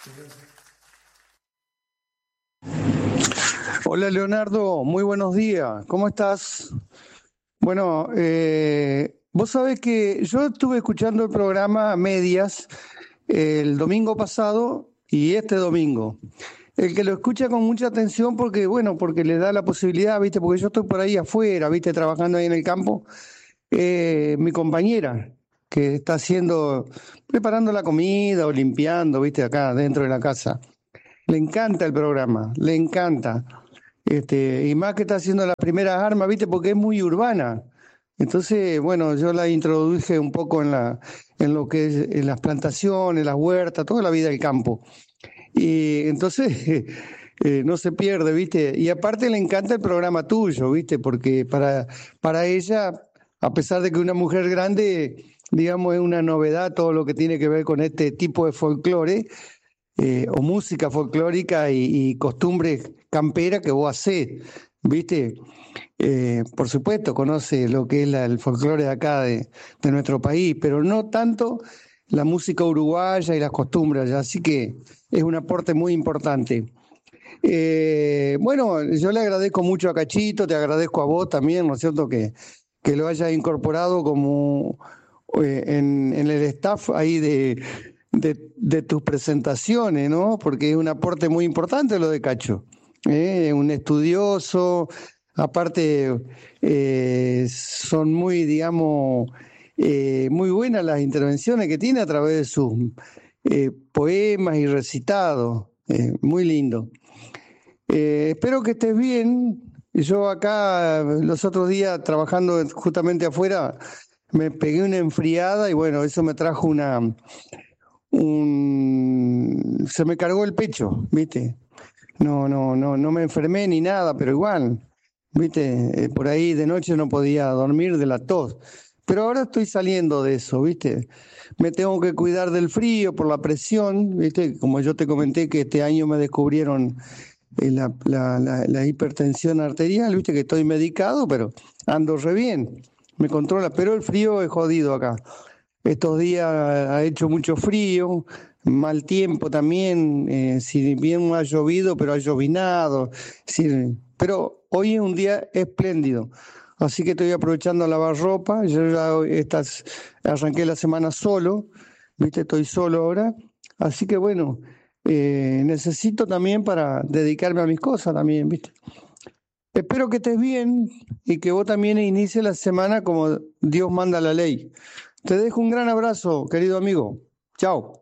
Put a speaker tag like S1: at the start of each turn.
S1: Hola Leonardo, muy buenos días, ¿cómo estás? Bueno, vos sabés que yo estuve escuchando el programa a medias el domingo pasado y este domingo. El que lo escucha con mucha atención porque, bueno, porque le da la posibilidad, ¿viste? Porque yo estoy por ahí afuera, ¿viste? Trabajando ahí en el campo. Mi compañera que está haciendo, preparando la comida o limpiando, ¿viste? Acá dentro de la casa. Le encanta el programa, le encanta. Y más que está haciendo las primeras armas, ¿viste? Porque es muy urbana. Entonces, bueno, yo la introduje un poco en lo que es en las plantaciones, las huertas, toda la vida del campo. Y entonces no se pierde, ¿viste? Y aparte le encanta el programa tuyo, ¿viste? Porque para ella, a pesar de que una mujer grande, digamos, es una novedad todo lo que tiene que ver con este tipo de folclore, o música folclórica y costumbres camperas que vos hacés, ¿viste? Por supuesto, conoce lo que es el folclore de acá de nuestro país, pero no tanto la música uruguaya y las costumbres, allá, así que es un aporte muy importante. Bueno, yo le agradezco mucho a Cachito, te agradezco a vos también, ¿no es cierto? Que lo hayas incorporado como en el staff ahí de tus presentaciones, ¿no? Porque es un aporte muy importante lo de Cacho. Un estudioso, aparte son muy, digamos, muy buenas las intervenciones que tiene a través de sus poemas y recitados, muy lindo. Espero que estés bien. Yo acá los otros días trabajando justamente afuera me pegué una enfriada y bueno, eso me trajo se me cargó el pecho, ¿viste? No me enfermé ni nada, pero igual, ¿viste? Por ahí de noche no podía dormir de la tos. Pero ahora estoy saliendo de eso, ¿viste? Me tengo que cuidar del frío por la presión, ¿viste? Como yo te comenté que este año me descubrieron la hipertensión arterial, viste que estoy medicado, pero ando re bien, me controla, pero el frío es jodido acá. Estos días ha hecho mucho frío, mal tiempo también, si bien no ha llovido, pero ha llovinado, pero hoy es un día espléndido. Así que estoy aprovechando a lavar ropa, yo ya arranqué la semana solo, viste, estoy solo ahora, así que bueno, necesito también para dedicarme a mis cosas también, ¿viste? Espero que estés bien y que vos también inicies la semana como Dios manda la ley. Te dejo un gran abrazo, querido amigo. Chao.